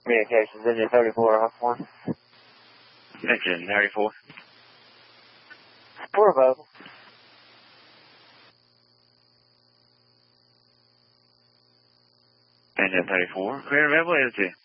Communications, engine 34 off 1. Engine 34. We're available. Engine 34. Clear available, is it?